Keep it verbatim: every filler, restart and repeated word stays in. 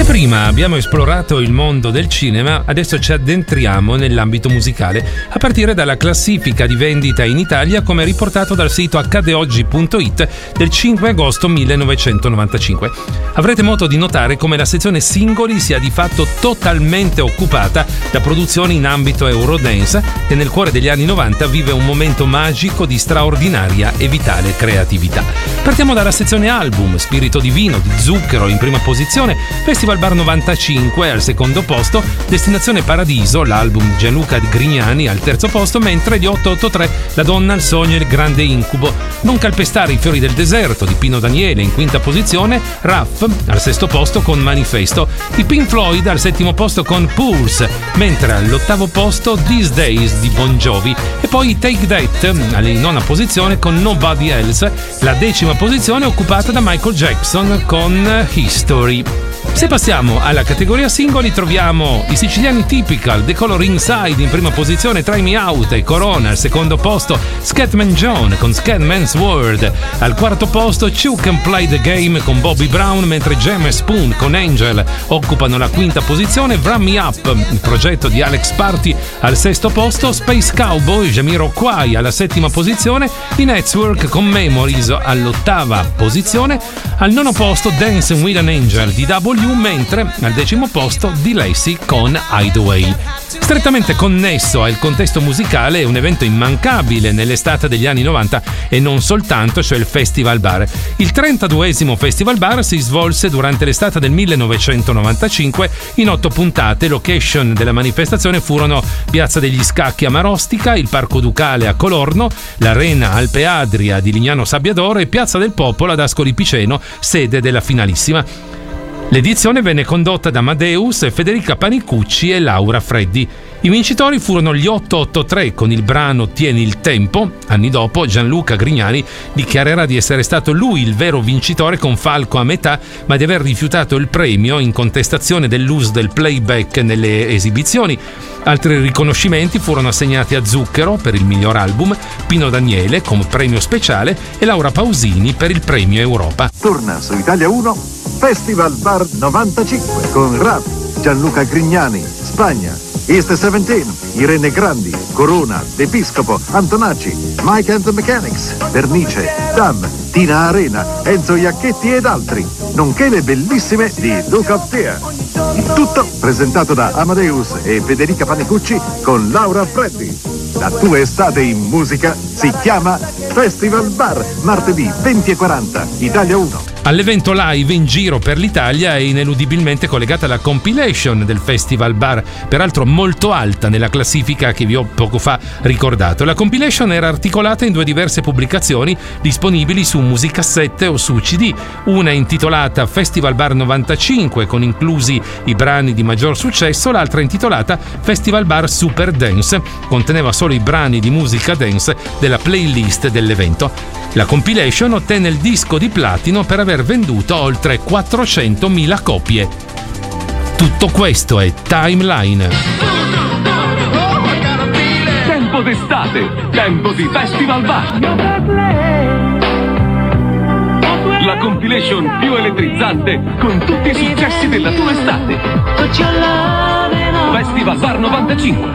Se prima abbiamo esplorato il mondo del cinema, adesso ci addentriamo nell'ambito musicale, a partire dalla classifica di vendita in Italia come riportato dal sito accadeoggi punto it del cinque agosto millenovecentonovantacinque. Avrete modo di notare come la sezione singoli sia di fatto totalmente occupata da produzioni in ambito Eurodance, che nel cuore degli anni novanta vive un momento magico di straordinaria e vitale creatività. Partiamo dalla sezione album, Spirito Divino di Zucchero in prima posizione, Festival Bar novantacinque al secondo posto, Destinazione Paradiso, l'album di Gianluca Grignani al terzo posto, mentre gli otto otto tre La donna, il sogno e il grande incubo. Non calpestare i fiori del deserto di Pino Daniele in quinta posizione, Raff al sesto posto con Manifesto, i Pink Floyd al settimo posto con Pulse, mentre all'ottavo posto These Days di Bon Jovi e poi Take That alla nona posizione con Nobody Else, la decima posizione occupata da Michael Jackson con History. Se passiamo alla categoria singoli troviamo i siciliani Typical, The Color Inside in prima posizione, Try Me Out e Corona al secondo posto, Scatman John con Scatman's World al quarto posto, Two Can Play the Game con Bobby Brown, mentre Jam e Spoon con Angel occupano la quinta posizione, Run Me Up, il progetto di Alex Party al sesto posto, Space Cowboy, Jamiroquai alla settima posizione, i Network con Memories all'ottava posizione, al nono posto Dancing with an Angel di W, mentre al decimo posto di Lacey con Hideaway. Strettamente connesso al contesto musicale è un evento immancabile nell'estate degli anni novanta e non soltanto, cioè il Festival Bar. Il trentaduesimo Festival Bar si svolse durante l'estate del millenovecentonovantacinque in otto puntate. Location della manifestazione furono Piazza degli Scacchi a Marostica, il Parco Ducale a Colorno, l'Arena Alpe Adria di Lignano Sabbiadoro e Piazza del Popolo ad Ascoli Piceno, sede della finalissima. L'edizione venne condotta da Amadeus, Federica Panicucci e Laura Freddi. I vincitori furono gli otto otto tre con il brano Tieni il tempo. Anni dopo Gianluca Grignani dichiarerà di essere stato lui il vero vincitore con Falco a metà, ma di aver rifiutato il premio in contestazione dell'uso del playback nelle esibizioni. Altri riconoscimenti furono assegnati a Zucchero per il miglior album, Pino Daniele come premio speciale e Laura Pausini per il premio Europa. Torna su Italia uno Festival Bar novantacinque con Raff, Gianluca Grignani, Spagna, East diciassette, Irene Grandi, Corona, D'Episcopo, Antonacci, Mike and the Mechanics, Bernice, Dam, Tina Arena, Enzo Iacchetti ed altri, nonché le bellissime di Look Up There. Il tutto presentato da Amadeus e Federica Panicucci con Laura Freddi. La tua estate in musica si chiama Festival Bar, martedì venti e quaranta, Italia uno. All'evento live in giro per l'Italia è ineludibilmente collegata la compilation del Festival Bar, peraltro molto alta nella classifica che vi ho poco fa ricordato. La compilation era articolata in due diverse pubblicazioni disponibili su musicassette o su C D, una intitolata Festival Bar novantacinque con inclusi i brani di maggior successo, l'altra intitolata Festival Bar Super Dance, conteneva solo i brani di musica dance della playlist dell'evento. La compilation ottenne il disco di platino per aver venduto oltre quattrocentomila copie. Tutto questo è Timeline. Tempo d'estate, tempo di Festival Bar. La compilation più elettrizzante con tutti i successi della tua estate. Festival Bar novantacinque.